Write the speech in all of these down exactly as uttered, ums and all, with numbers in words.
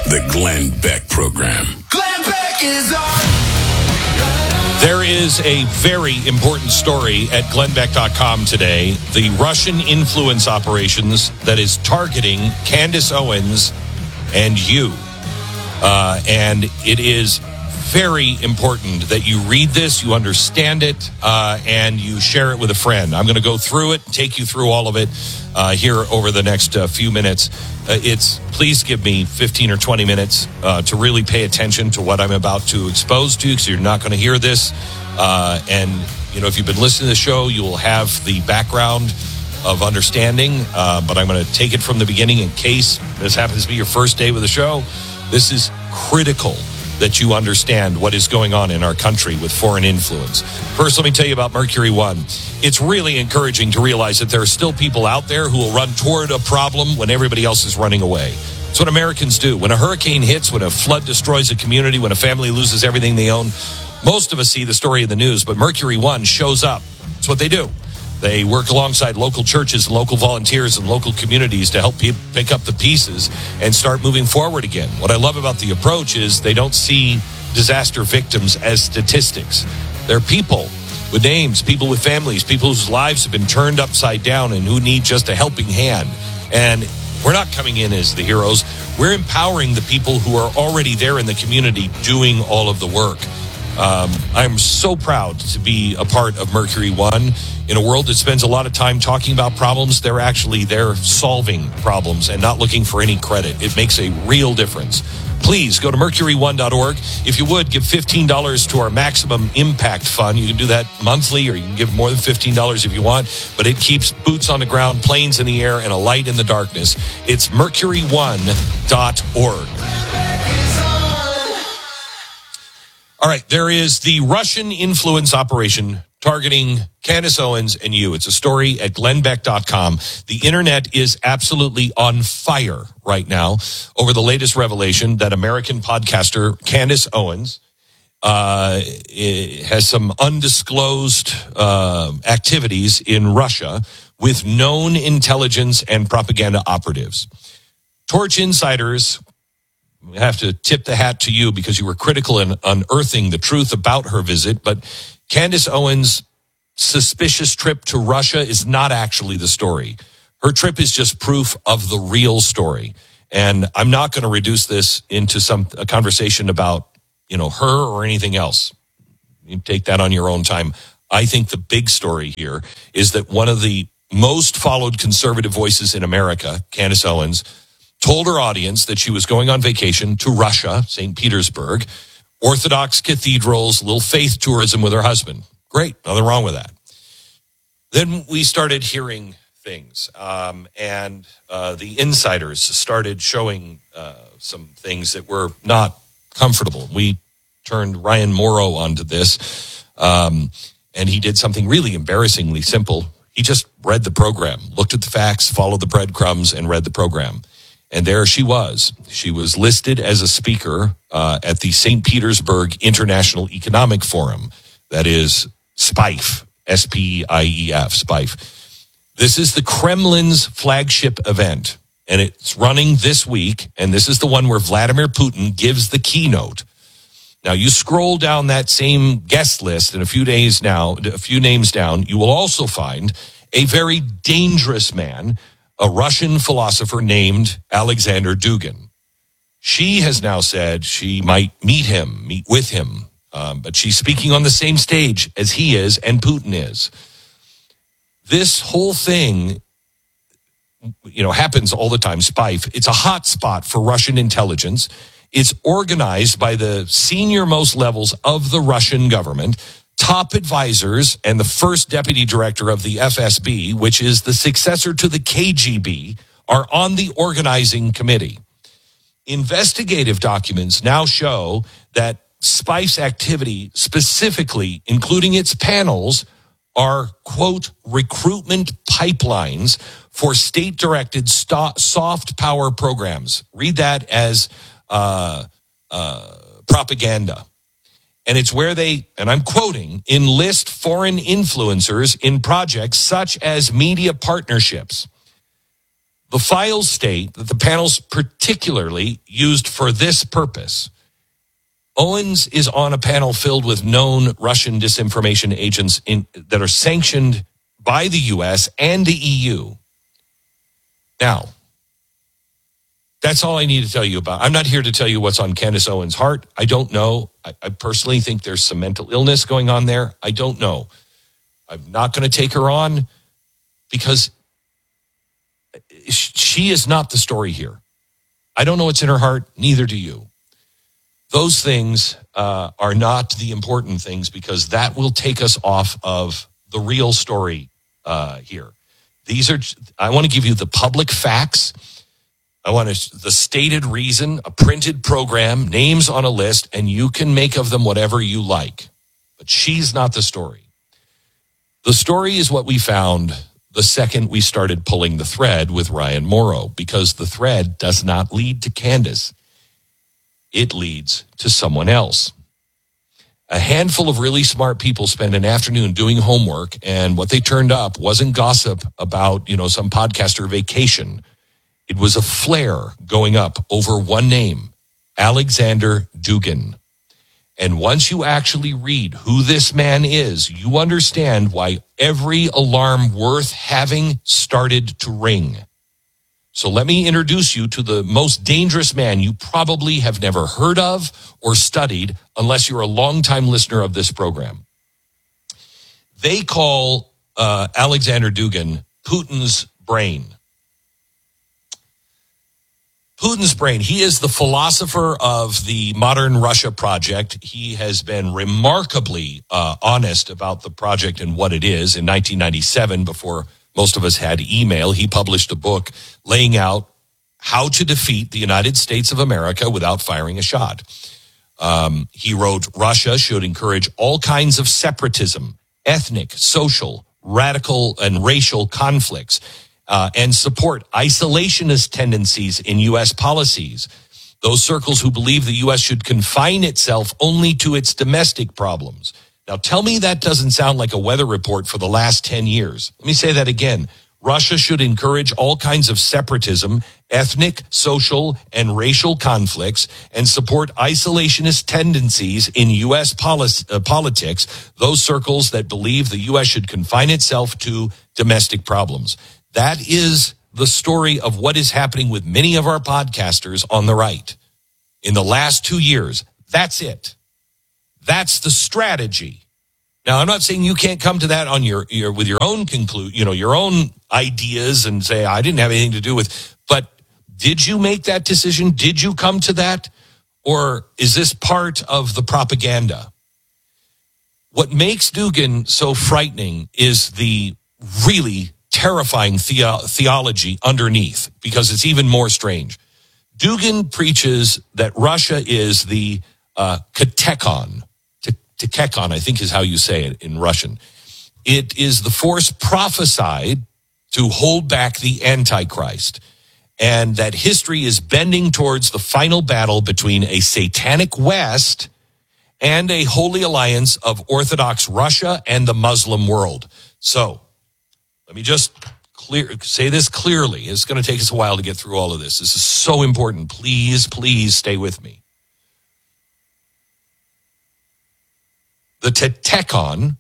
The Glenn Beck Program. Glenn Beck is on. There is a very important story at glenn beck dot com today. The Russian influence operations that is targeting Candace Owens and you. Uh, and it is very important that you read this, you understand it, uh, and you share it with a friend. I'm going to go through it, take you through all of it uh, here over the next uh, few minutes. Uh, it's please give me fifteen or twenty minutes uh, to really pay attention to what I'm about to expose to you, because you're not going to hear this. Uh, and, you know, if you've been listening to the show, you will have the background of understanding. Uh, but I'm going to take it from the beginning in case this happens to be your first day with the show. This is critical that you understand what is going on in our country with foreign influence. First, let me tell you about Mercury One. It's really encouraging to realize that there are still people out there who will run toward a problem when everybody else is running away. It's what Americans do. When a hurricane hits, when a flood destroys a community, when a family loses everything they own, most of us see the story in the news, but Mercury One shows up. It's what they do. They work alongside local churches and local volunteers and local communities to help people pick up the pieces and start moving forward again. What I love about the approach is they don't see disaster victims as statistics. They're people with names, people with families, people whose lives have been turned upside down and who need just a helping hand. And we're not coming in as the heroes. We're empowering the people who are already there in the community doing all of the work. Um, I'm so proud to be a part of Mercury One. In a world that spends a lot of time talking about problems, they're actually there solving problems and not looking for any credit. It makes a real difference. Please go to mercury one dot org. If you would, give fifteen dollars to our Maximum Impact Fund. You can do that monthly, or you can give more than fifteen dollars if you want, but it keeps boots on the ground, planes in the air, and a light in the darkness. It's mercury one dot org. All right, there is the Russian influence operation targeting Candace Owens and you. It's a story at glenn beck dot com. The internet is absolutely on fire right now over the latest revelation that American podcaster Candace Owens uh, has some undisclosed uh, activities in Russia with known intelligence and propaganda operatives. Torch insiders have to tip the hat to you because you were critical in unearthing the truth about her visit, but Candace Owens' suspicious trip to Russia is not actually the story. Her trip is just proof of the real story. And I'm not going to reduce this into some a conversation about, you know, her or anything else. You take that on your own time. I think the big story here is that one of the most followed conservative voices in America, Candace Owens, told her audience that she was going on vacation to Russia, Saint Petersburg, Orthodox cathedrals, a little faith tourism with her husband. Great, nothing wrong with that. Then we started hearing things, um, and uh, the insiders started showing uh, some things that were not comfortable. We turned Ryan Morrow onto this, um, and he did something really embarrassingly simple. He just read the program, looked at the facts, followed the breadcrumbs, and read the program. And there she was. She was listed as a speaker uh, at the Saint Petersburg International Economic Forum. That is S P I F, S P I E F, S P I F. This is the Kremlin's flagship event, and it's running this week, and this is the one where Vladimir Putin gives the keynote. Now, you scroll down that same guest list, and a few days now, a few names down, you will also find a very dangerous man, a Russian philosopher named Alexander Dugin. She has now said she might meet him, meet with him, um, but she's speaking on the same stage as he is and Putin is. This whole thing, you know, happens all the time. S P I F, it's a hot spot for Russian intelligence. It's organized by the senior most levels of the Russian government. Top advisors and the first deputy director of the F S B, which is the successor to the K G B, are on the organizing committee. Investigative documents now show that S P I F's activity, specifically including its panels, are, quote, recruitment pipelines for state-directed st- soft power programs. Read that as uh, uh, propaganda. And it's where they, and I'm quoting, enlist foreign influencers in projects such as media partnerships. The files state that the panel's particularly used for this purpose. Owens is on a panel filled with known Russian disinformation agents in, that are sanctioned by the U S and the E U. Now, that's all I need to tell you about. I'm not here to tell you what's on Candace Owens' heart. I don't know. I, I personally think there's some mental illness going on there. I don't know. I'm not going to take her on because she is not the story here. I don't know what's in her heart. Neither do you. Those things uh, are not the important things because that will take us off of the real story uh, here. These are, I want to give you the public facts. I want to, the stated reason, a printed program, names on a list, and you can make of them whatever you like. But she's not the story. The story is what we found the second we started pulling the thread with Ryan Morrow, because the thread does not lead to Candace. It leads to someone else. A handful of really smart people spent an afternoon doing homework, and what they turned up wasn't gossip about, you know, some podcaster vacation. It was a flare going up over one name, Alexander Dugin. And once you actually read who this man is, you understand why every alarm worth having started to ring. So let me introduce you to the most dangerous man you probably have never heard of or studied unless you're a longtime listener of this program. They call uh, Alexander Dugin Putin's brain. Putin's brain. He is the philosopher of the Modern Russia Project. He has been remarkably uh, honest about the project and what it is. In nineteen ninety-seven, before most of us had email, he published a book laying out how to defeat the United States of America without firing a shot. Um, he wrote, Russia should encourage all kinds of separatism, ethnic, social, radical, and racial conflicts, uh, and support isolationist tendencies in U S policies. Those circles who believe the U S should confine itself only to its domestic problems. Now, tell me that doesn't sound like a weather report for the last ten years. Let me say that again. Russia should encourage all kinds of separatism, ethnic, social, and racial conflicts, and support isolationist tendencies in U S policy, uh, politics, those circles that believe the U S should confine itself to domestic problems. That is the story of what is happening with many of our podcasters on the right. In the last two years, that's it. That's the strategy. Now, I'm not saying you can't come to that on your, your with your own conclude, you know, your own ideas and say, I didn't have anything to do with, but did you make that decision? Did you come to that? Or is this part of the propaganda? What makes Dugin so frightening is the really terrifying the- theology underneath, because it's even more strange. Dugin preaches that Russia is the uh, katekon. Tekekon, I think is how you say it in Russian. It is the force prophesied to hold back the Antichrist, and that history is bending towards the final battle between a satanic West and a holy alliance of Orthodox Russia and the Muslim world. So let me just clear say this clearly. It's going to take us a while to get through all of this. This is so important. Please, please stay with me. The Tekekon,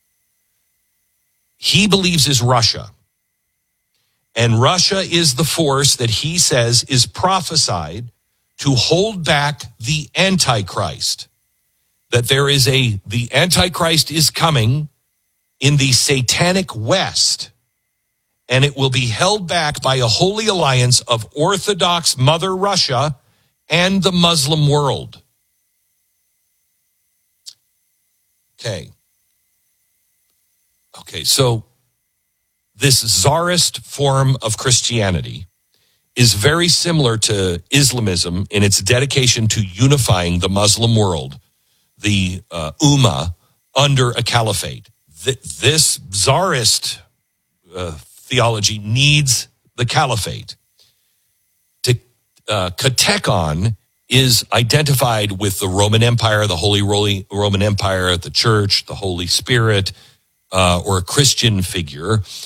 he believes is Russia. And Russia is the force that he says is prophesied to hold back the Antichrist. That there is a, the Antichrist is coming in the satanic West, and it will be held back by a holy alliance of Orthodox Mother Russia and the Muslim world. Okay. Okay, so this czarist form of Christianity is very similar to Islamism in its dedication to unifying the Muslim world, the uh, Ummah, under a caliphate. Th- this czarist uh, theology needs the caliphate. To, uh, katekon is identified with the Roman Empire, the Holy Roman Empire, the Church, the Holy Spirit, uh, or a Christian figure.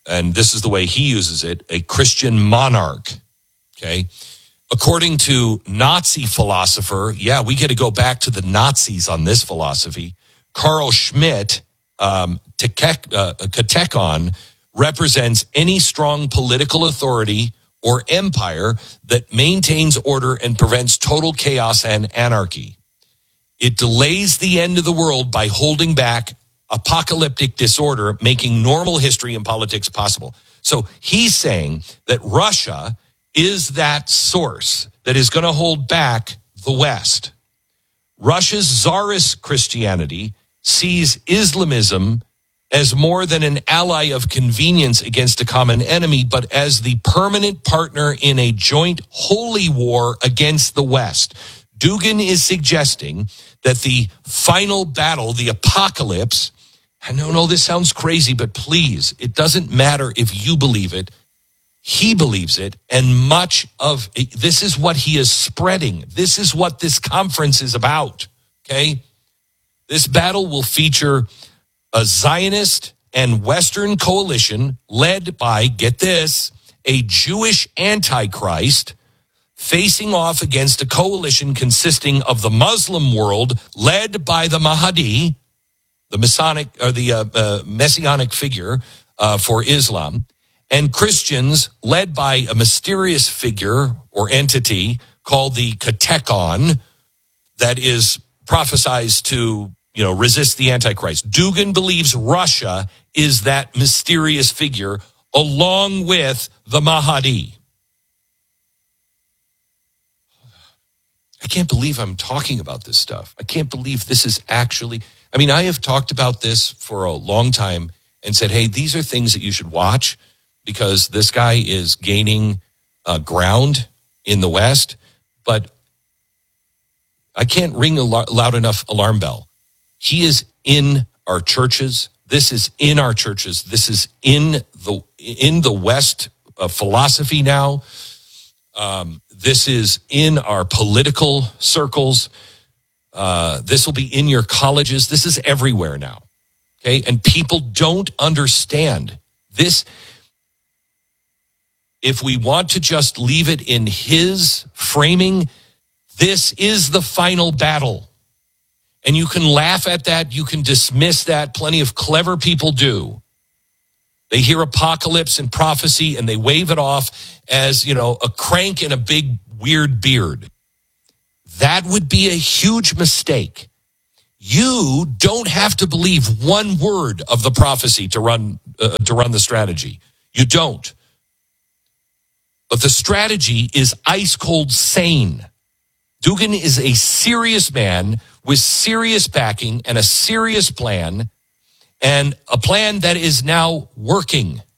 and this is the way he uses it, a Christian monarch. Okay. According to Nazi philosopher, yeah, we get to go back to the Nazis on this philosophy. Carl Schmitt, um, Tekek, uh, Katekon, represents any strong political authority or empire that maintains order and prevents total chaos and anarchy. It delays the end of the world by holding back apocalyptic disorder, making normal history and politics possible. So he's saying that Russia is that source that is going to hold back the West. Russia's Tsarist Christianity sees Islamism as more than an ally of convenience against a common enemy, but as the permanent partner in a joint holy war against the West. Dugin is suggesting that the final battle, the apocalypse, I know, no, this sounds crazy, but please, it doesn't matter if you believe it. He believes it, and much of it, this is what he is spreading. This is what this conference is about, okay? This battle will feature a Zionist and Western coalition led by, get this, a Jewish antichrist facing off against a coalition consisting of the Muslim world led by the Mahdi, the Masonic or the uh, uh, messianic figure uh, for Islam, and Christians led by a mysterious figure or entity called the Katekon that is prophesized to, you know, resist the Antichrist. Dugin believes Russia is that mysterious figure along with the Mahdi. I can't believe I'm talking about this stuff. I can't believe this is actually, I mean, I have talked about this for a long time and said, hey, these are things that you should watch because this guy is gaining uh, ground in the West. But I can't ring a lo- loud enough alarm bell. He is in our churches. This is in our churches. This is in the in the West uh, philosophy now. Um, this is in our political circles. Uh, this will be in your colleges. This is everywhere now. Okay, and people don't understand this. If we want to just leave it in his framing, this is the final battle. And you can laugh at that. You can dismiss that. Plenty of clever people do. They hear apocalypse and prophecy and they wave it off as, you know, a crank in a big weird beard. That would be a huge mistake. You don't have to believe one word of the prophecy to run uh, to run the strategy. You don't. But the strategy is ice cold sane. Dugin is a serious man with serious backing and a serious plan, and a plan that is now working.